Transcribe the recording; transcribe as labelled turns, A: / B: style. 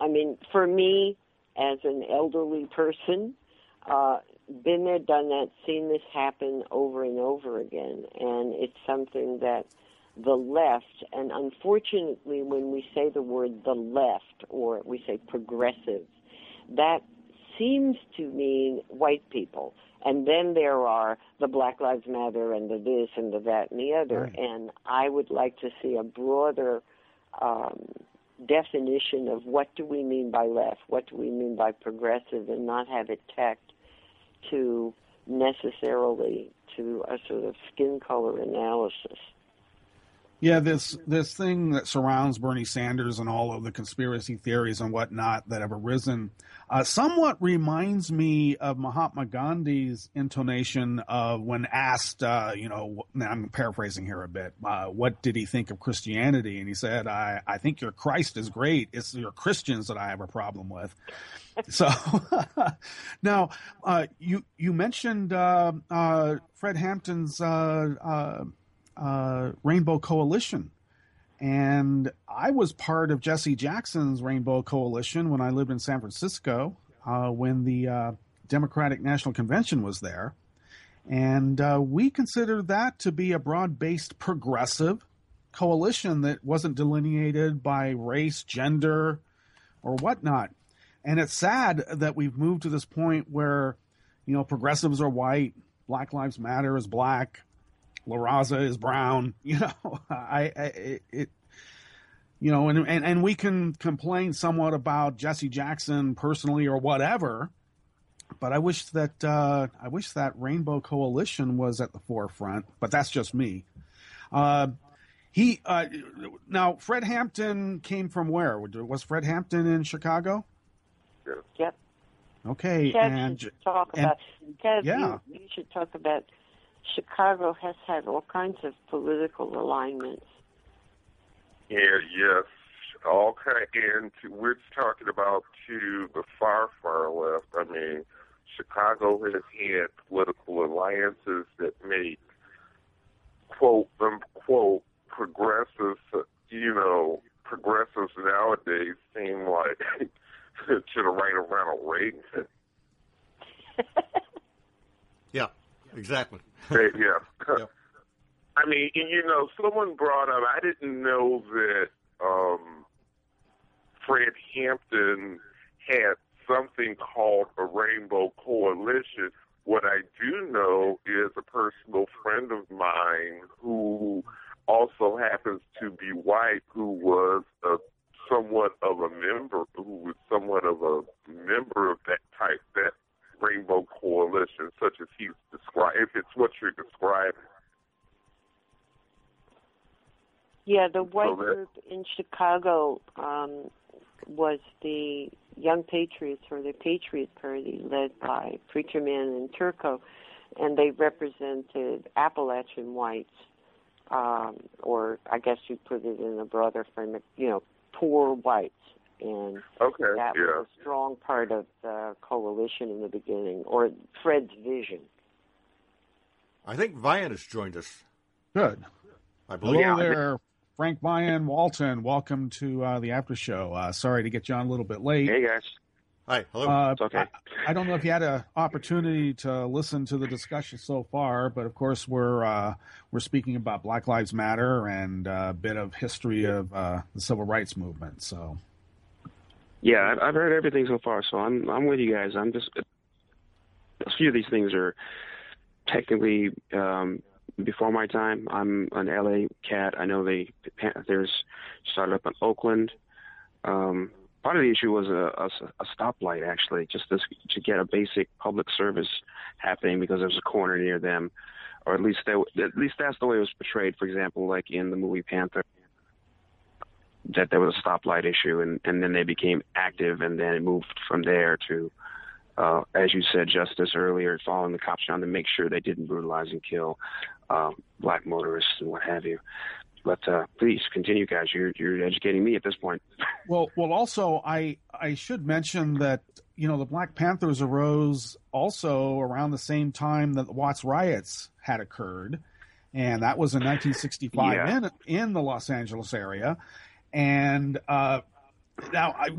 A: mean, for me, as an elderly person, been there, done that, seen this happen over and over again, and it's something that the left, and unfortunately when we say the word the left, or we say progressives, that seems to mean white people. And then there are the Black Lives Matter and the this and the that and the other. Right. And I would like to see a broader definition of what do we mean by left, what do we mean by progressive, and not have it tacked to necessarily to a sort of skin color analysis.
B: Yeah, this thing that surrounds Bernie Sanders and all of the conspiracy theories and whatnot that have arisen somewhat reminds me of Mahatma Gandhi's intonation of when asked, I'm paraphrasing here a bit, what did he think of Christianity? And he said, I think your Christ is great. It's your Christians that I have a problem with. So now you mentioned Fred Hampton's Rainbow Coalition. And I was part of Jesse Jackson's Rainbow Coalition when I lived in San Francisco, when the Democratic National Convention was there. And we considered that to be a broad-based progressive coalition that wasn't delineated by race, gender, or whatnot. And it's sad that we've moved to this point where, progressives are white, Black Lives Matter is black, La Raza is brown, and we can complain somewhat about Jesse Jackson personally or whatever, but I wish that Rainbow Coalition was at the forefront, but that's just me. Now Fred Hampton came from where? Was Fred Hampton in Chicago?
A: Yep.
B: Okay.
A: You should talk about Chicago has had all kinds of political alignments.
C: Yeah, yes, all kind. And we're talking about to the far, far left. I mean, Chicago has had political alliances that make quote unquote progressives. Progressives nowadays seem like to the right of Ronald Reagan.
D: Yeah, exactly.
C: Yeah. I mean, someone brought up, I didn't know that Fred Hampton had something called a Rainbow Coalition. What I do know is a personal friend of mine who also happens to be white, who was somewhat of a member of that type, that Rainbow Coalition, such as he's described, if it's what you're describing.
A: Yeah, the white group in Chicago was the Young Patriots, or the Patriot Party, led by Preacher Man and Turco, and they represented Appalachian whites, or I guess you'd put it in a broader frame of, poor whites. And that was a strong part of the coalition in the beginning, or Fred's vision.
D: I think Vian has joined us.
B: Good.
D: I believe.
B: Hello there, Frank Vian Walton. Welcome to the after show. Sorry to get you on a little bit late.
E: Hey, guys.
D: Hi. Hello.
E: It's okay.
B: I don't know if you had an opportunity to listen to the discussion so far, but of course we're speaking about Black Lives Matter and a bit of history of the civil rights movement. So.
E: Yeah, I've heard everything so far, so I'm with you guys. I'm just a few of these things are technically before my time. I'm an LA cat. I know there's started up in Oakland. Part of the issue was a stoplight, actually, just to get a basic public service happening because there's a corner near them, or at least that's the way it was portrayed. For example, like in the movie Panther, that there was a stoplight issue, and then they became active, and then it moved from there to, as you said, Justice, earlier, following the cops around to make sure they didn't brutalize and kill black motorists and what have you. But please continue, guys. You're educating me at this point.
B: Well, also I should mention that the Black Panthers arose also around the same time that the Watts riots had occurred, and that was in 1965 in the Los Angeles area. And now